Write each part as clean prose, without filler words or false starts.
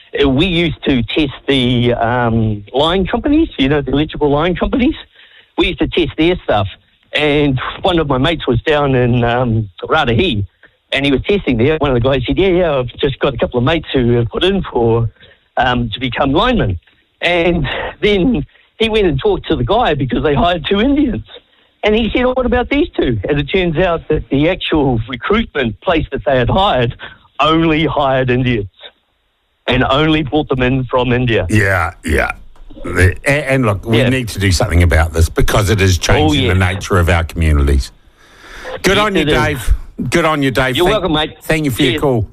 we used to test the line companies, the electrical line companies. We used to test their stuff. And one of my mates was down in Rarahi, and he was testing there. One of the guys said, yeah, I've just got a couple of mates who have put in for to become linemen. And then he went and talked to the guy because they hired 2 Indians. And he said, what about these 2? And it turns out that the actual recruitment place that they had hired only hired Indians and only brought them in from India. Yeah. And look, we need to do something about this because it is changing the nature of our communities. Good on you, Dave. Good on you, Dave. You're welcome, mate. Thank you for your call.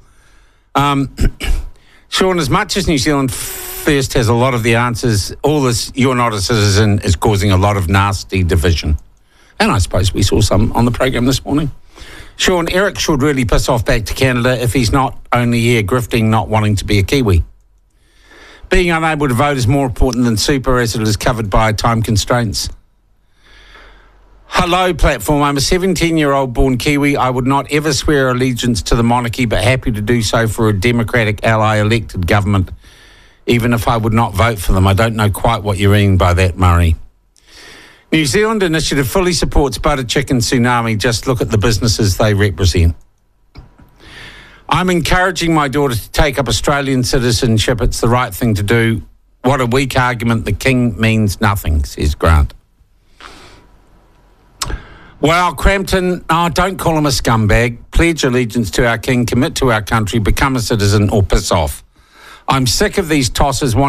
Sean, as much as New Zealand First has a lot of the answers, all this "you're not a citizen" is causing a lot of nasty division. And I suppose we saw some on the program this morning. Sean, Eric should really piss off back to Canada if he's not only here grifting, not wanting to be a Kiwi. Being unable to vote is more important than super, as it is covered by time constraints. Hello, platform. I'm a 17-year-old born Kiwi. I would not ever swear allegiance to the monarchy, but happy to do so for a democratic ally elected government, even if I would not vote for them. I don't know quite what you're meaning by that, Murray. New Zealand Initiative fully supports butter chicken tsunami. Just look at the businesses they represent. I'm encouraging my daughter to take up Australian citizenship. It's the right thing to do. What a weak argument. The king means nothing, says Grant. Well, Crampton, don't call him a scumbag. Pledge allegiance to our king, commit to our country, become a citizen, or piss off. I'm sick of these tossers wanting